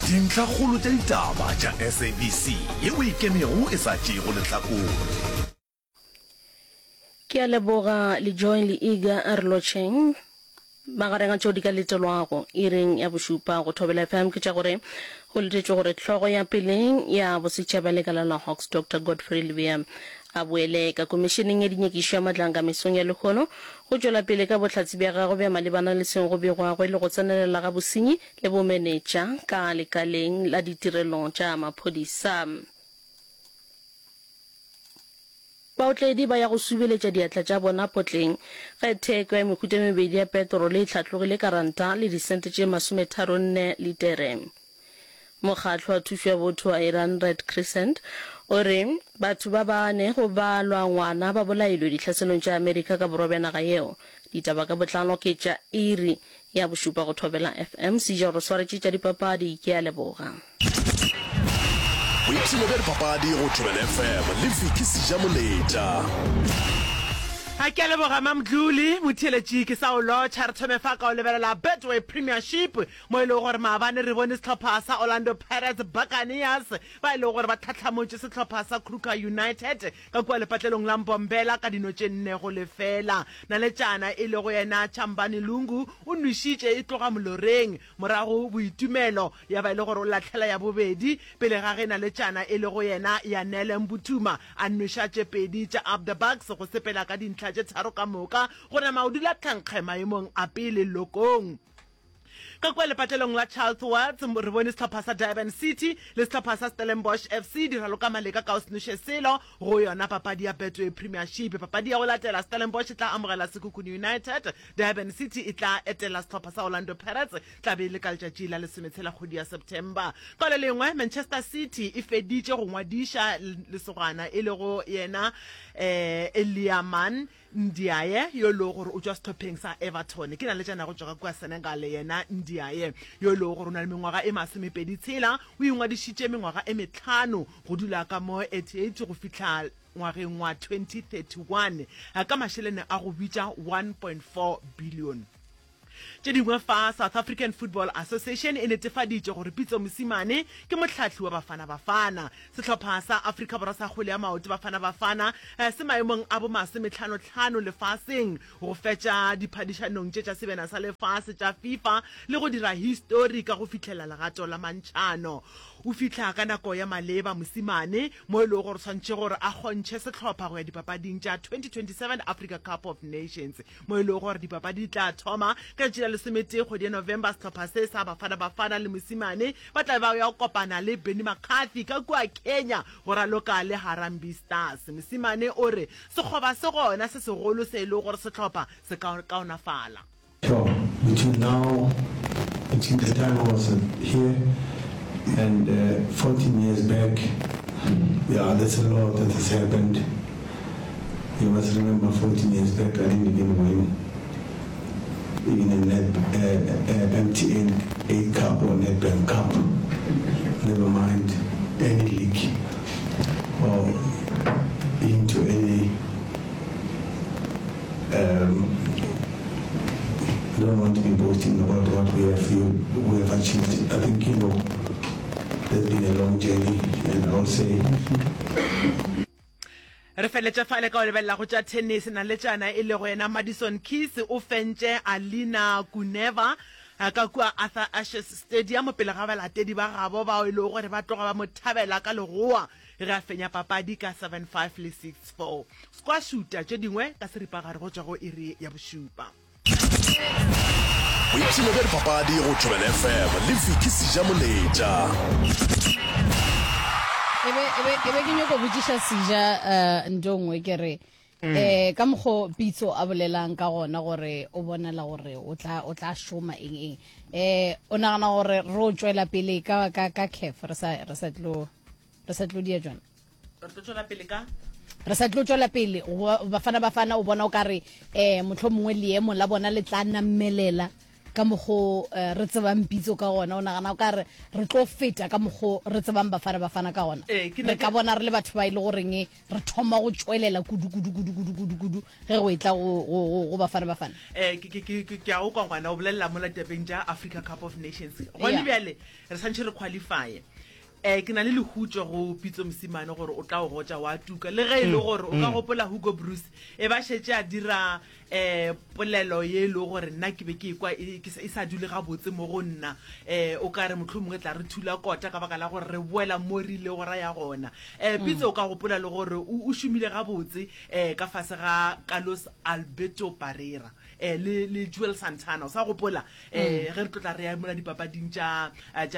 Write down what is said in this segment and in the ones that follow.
dintlha kgolo tša ditaba tša SABC yeo e kemego e sa tšego lehlakore. Ke a leboga le join le iga a re lotšheng magareng a tšeo di ka letelwago e reng ya bošupa go Thobela FM ke tša gore go letetšwe gore tlhogo ya peleng ya bosetšhaba lekala la Hawks Dr. Godfrey Lebeya a boele ka komišeneng ya dinyekišo ya matlanka mesong ya lekgono go tšwela pele ka bohlatsi bja gagwe bja malebana le seng go begwagwe le go tsenelela ga bosenyi le bomenetša ka lekaleng la ditirelo tša maphodisa. Baotledi ba ya go subeletša diatla tša bona potleng ga theko ya mehuta e mebedi ya petrole e hlatlogile karanta le disente tše 34 litere. Mokgatlo wa thušo ya botho wa Iran Red Crescent o re batho ba bane go balwa ngwana ba bolailwe dihlaselong tša Amerika ka borwa bja naga yeo. Ditaba ka botlalo ke tša iri ya bošupa go Thobela FM Sija go swaretše tša dipapadi ke a leboga. Boipshino bja dipapadi go Thobela FM le Viki Sija Moleta. Ha ke leboga mamdluli motheletši ke sa o lotšha re thome fa ka o lebelela Betway Premiership mo ile gore maabane re bone setlhopha sa Orlando Pirates Buccaneers ba ile gore ba tlhatlhamotse setlhopha sa Kruger United ka kwa lepatlelong la Mbombela ka dino tše 4-0 na le tšana e le go yena Chambani Lungu o nwišitše e tloga moloreng morago boitumelo ya ba ile gore o latlhela ya bobedi pele ga ge na le tšana e le go yena ya Nele Mbutuma a nwišatše pedi tša Up the Bucks go sepela ka dintlha tše tharo ka moka gore maudula thankge maemong a pele lokong. Ka kwa lepatlelong la Charlesworth re bone setlhopha sa Durban City le setlhopha sa Stellenbosch FC di raloka maleka ka o senushe selo go yona papadi ya Betway Premiership. Papadi ya go latela Stellenbosch tla amogela Sekhukhune United, Durban City e tla etela setlhopha sa Orlando Pirates tla be le ka letšatši la lesometshela kgwedi ya September. Ka le lengwe Manchester City e feditše go ngwadisha lesogana e le go yena Eliaman Ndiaye yo lo gore o tšwa stopping sa Everton ke na le tšana go tšwa kwa Senegal yena Ndiaye yo lo gore o na le mengwaga e 26 o ingwadišitše mengwaga e 5 go dula ka mo 88 go fihla ngwageng wa 2031 ka mašhelene a go bitša 1.4 billion. Tše dingwe fa South African Football Association e netefaditše gore Pitso Mosimane ke mohlahli wa Bafana. Setlhopha sa Afrika Borwa sa kgwele ya maoto Bafana se maemong a bo 55 lefaseng go fetša diphadišanong tše tša sebena sa lefase tša FIFA le go dira history ka go fihlela legato la mantšhano. O fihla ka nako ya maleba Mosimane mo e le gore tshwantše gore a kgontšhe setlhopha go ya dipapading tša 2027 Africa Cup of Nations mo e le gore dipapadi tla thoma ka tšela lesomete kgwedi ya November. Setlhopha se sa Bafana le Mosimane ba tla ba ya kopana le Benny McCarthy ka kwa Kenya go raloka le Harambee Stars. Mosimane o re sekgoba se gona se segolo se e le gore setlhopha se ka kaonafala. Between now, between the time I was here and 14 years back, yeah, that's a lot that has happened. You must remember 14 years back, I didn't even win even a MTN 8 Cup or Nedbank Cup, never mind any league or into any I don't want to be boasting about what we have achieved. I think, you know, there's been a long journey, and I'll say re feletša fale ka o lebelela go tša tennis na le tšana e le go yena Madison Keys o fentše Alina Kuneva ka kwa Arthur Ashe Stadium pele ga balatedi ba gabo ba o ile gore ba tloga ba mo thabela ka legoa ge a fenya papadi ka 7-5 le 6-4 skwa shooter tše dingwe ka seripagare go tšwa go iri ya bošupa. Boipshino bja dipapadi go Thobela FM le Viki Sija Moleta. ebe ke nyoko botšiša Sija ndongwe ke re ka mokgo Pitso a bolelang ka gona gore o bonela gore o tla šoma eng o nagana gore re o tšwela pele ka CAF re sa tlo dia jona re sa tlo tšwela pele Bafana o bona o ka re motlho mongwe leemo la bona le tla namelela ka mogo re tsebang pitso ka gona o nagana o ka re tlo feta ka mogo re tsebang Bafana ka gona re ka bona re le batho ba ile goreng re thoma go tswelela kudu ge go etla go Bafana ke a o kwa ngwana o bolela mo la tabeng ja Africa Cup of Nations go le bjale re santse re qualify ke na le lehutso go Pitso Mosimane gore o tla o gotsa wa tuka le ge ile gore o ka gopola Hugo Bruce e ba shetse a dira polelo ye le gore nna ke be ke kwa e sa dule ga botse mo go nna o ka re motlhomongwe tla re thula kota ka baka la gore re boela mo rile go ra ya gona Pitso o ka gopola le gore o shumile ga botse ka fase ga Carlos Alberto Parreira le Joel Santana o sa gopola ge re tlotla re ya mola dipapading tša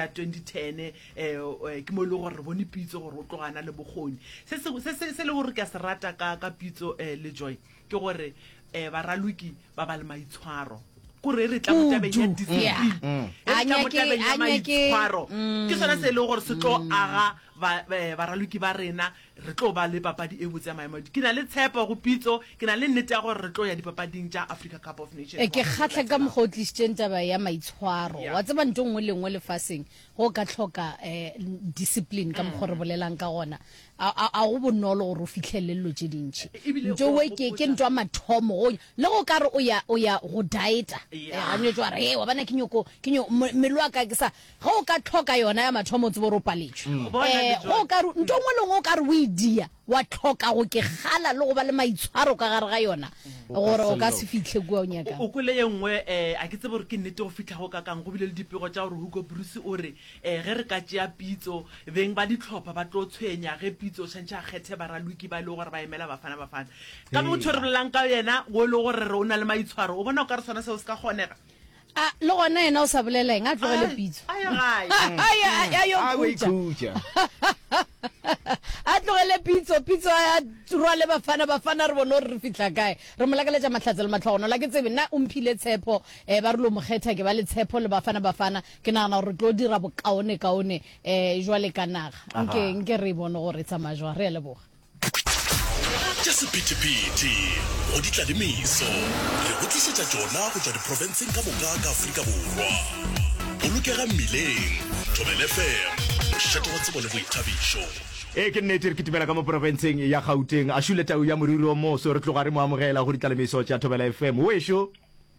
2010 ke mo le gore re bone Pitso gore o tlogana le bogoni se le gore ke a se rata ka Pitso le Joy ke gore baraloki ba ba le maitshwaro kore re tla mo tabeng ya discipline re tla mo tabeng ya maitshwaro ke sona se le gore se tlo aga baraloki ba rena re tlo ba le papadi e botse ya maemo ke na le tshepo go Pitso ke na le nnete ya gore re tlo ya dipapading tša Africa Cup of Nations ke kgatla ka mogotlisitseng taba ya maitshwaro wa tseba ntho ngwe le ngwe lefaseng go ka tlhoka discipline ka mogore bolelang ka gona a go bonolo gore o fitlhelele dilo tse dintšhi ntho we ke ntho a mathomo le go ka re o ya go dieta ganyetso a re wa bana ke nyoko mmele wa ka ke sa ga o ka tlhoka yona ya mathomo tse bo re o paletswe go ka re ntho ngwe le ngwe o ka re o dia wa tlhoka go ke gala le go ba le maitshwaro ka gare ga yona gore o ka se fitlhe kwa o nyaka o kole ye nngwe a ke tsebe gore ke nnete go fitlha go kakang go bile le dipego tša gore Hugo Bruce o re ge re ka tšea Pitso beng ba ditlhopha ba tlo tshwenya ge Pitso o tshwantse a kgethe baraloki ba le gore ba emela Bafana ka bo tshwarelelang ka yena go le gore re o na le maitshwaro o bona o ka re sona seo se ka kgonega le gona yena o sa boleleng a tlogele Pitso a tlogele Pitso a rwale Bafana re bone gore re fitlha kae re mo lakaletša matlhatse le matlhogono la ke tsebe nna o mphile tshepo ba re lo mokgetha ke ba le tshepo le Bafana ke nagana gore tlo dira bokaone jwale ka naga nke re bone gore e tsamaya jwa re a leboga tša sephethephethe go di tla le meso re go tlišetša tšona go tšwa diprofenseng ka moka ka Afrika Borwa bolokega mmileng Thobela FM šetogo tsebo le boithabišo ke nnete re kitimela ka mo provinceng ya Gauteng a šule tau ya moriri o moso re tloga re mo amogela go di tla le meso tša Thobela FM wešo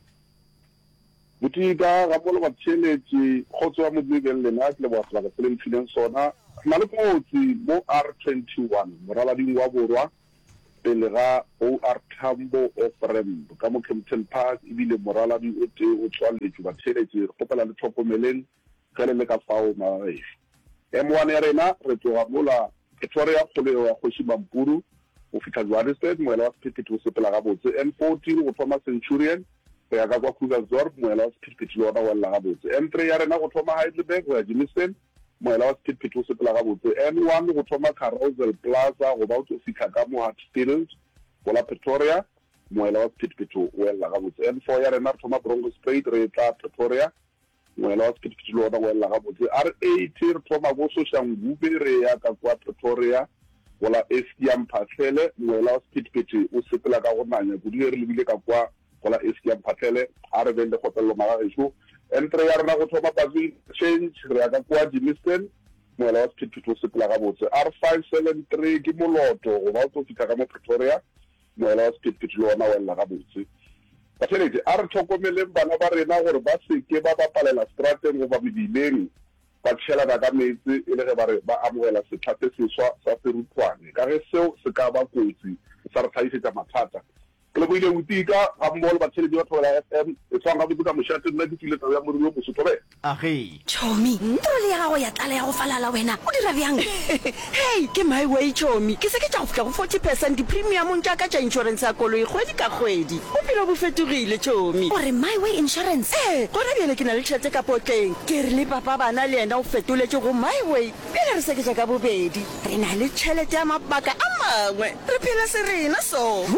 Butika ga bolo ba tsheletše khotso ya motsebeng lena ke le bo tsela ka mfileng sona na le kotsi mo R21 moralading wa borwa pele ga OR Tambo Offrem ka mo Kempton Park ibile moraladi o te o tswaletse ba tsheletše go pela le tlhokomelen gele le ka fao mae M1 ya rena re tloga mola Pretoria kgoleo ya Kgoši Mampuru go fihla Johannesburg moela wa sephethephethe o sepela ga botse N14 go thoma Centurion go ya ka kwa Krugersdorp moela wa sephethephethe le ona wa lla ga botse N3 ya rena go thoma Heidelberg go ya Germiston moela wa sephethephethe o sepela ga botse N1 go thoma Carousel Plaza go ba o tlo fitlha ka mo Hartsfield go la Pretoria moela wa sephethephethe o lla ga botse N4 ya rena re thoma Bronkhorstspruit re tla Pretoria moela wa sephethephethe le ona o lla ga botse R8 re thoma go Soshanguve re ya ka kwa Pretoria go la Eskiam Phatlele moela wa sephethephethe o sepela ka go nanya bodile re lebile ka kwa go la Eskiam Phatlele a re bende kgopelelo magagetso N3 ya rena go thoma Bazui Change re ya ka kwa Germiston moela wa sephethephethe o sepela ga botse R573 ke moloto go ba o tlo fitlha ka mo Pretoria moela wa sephethephethe le ona o lla ga botse Batsheletši a re tlhokomeleng bana ba rena gore ba seke ba bapalela strateng goba mebileng ba tšhelana ka metsi e le ge ba amogela setlhate seswa sa serutwane ka ge seo se ka ba kotsi sa re tlhaišetša mathata ke le boile Utika ga mmogo le batsheletši ba Thobela FM e tshwang gabotse ka mošate nna ke file tao ya moriri o mosotobe age Chomi ntoro le ya gago ya tlala ya go falala wena o dira bjang hey ke my way Chomi ke se ke tša go fitla go 40% di-premiumong tša ka tša insurance ya koloi kgwedi ka kgwedi bophelo bo fetogile Chomi gore my way insurance gona bjale ke na le tšhelete ka potleng ke re le papa bana le yena o fetoletse go my way bjale re seketša ka bobedi re na le tšhelete ya mabaka a mangwe re phela se rena so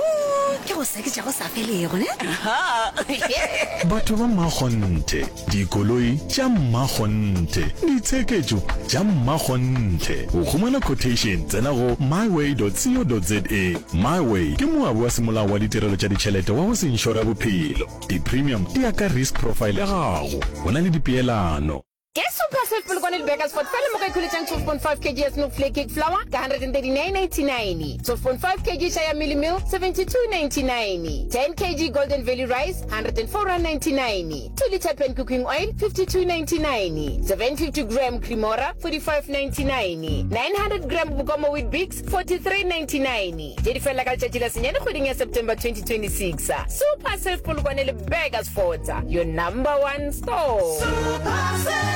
ke go seketša go sa felego ne batho ba mmakgonthe dikoloi tša mmakgonthe ditsheketšo tša mmakgonthe o khumana quotation tsena go myway.co.za. myway ke moabi wa semolao wa ditirelo tša ditšhelete wa go se inšora bophelo. Di-premium di ya ka risk profile ya gago, go na le dipeelano. Ke Super Safe Polokwane Bakers for fela mo ka ikhuletšang 12.5 kg snowflake cake flour ka 139.99, 12.5 kg shaya mealie meal 72.99, 10 kg golden valley rice 104.99, 2 liter pan cooking oil 52.99, 750 gram cremora 45.99, 900 gram bukoma wheat bix 43.99. Je di fela ka letšatši la senyane kgweding ya September 2026. Super Safe Polokwane Bakers Fort, your number one store. Super Safe.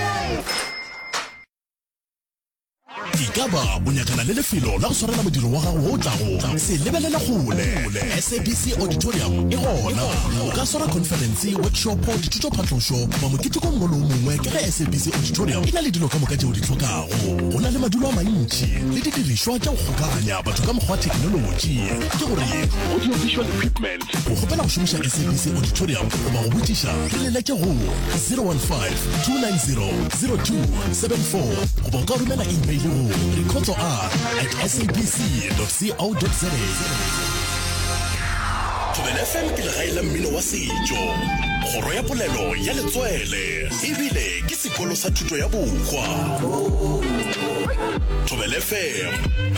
Ikaba bonyakana le lefelo la go swarela modiro wa gago o tlago se lebelela gole. SABC Auditorium e gona o ka swara conference workshop dithuto phatlošo mamoketeko mongwe le mongwe ke ga SABC Auditorium e na le dilo ka moka tšeo di tlhokago. Go na le madulo a mantši le didirišwa tša go kgokaganya batho ka mokgwa wa thekenoloji ke gore audio visual equipment go gopela go šomiša SABC Auditorium goba go botšiša re leleke go 015-290-0274 goba o ka romela email go recorder@sabc.co.za. Thobela FM ke legae la mmino wa setšo, kgoro ya polelo ya letswele ebile ke sekolo sa thuto ya bokgwa. Thobela FM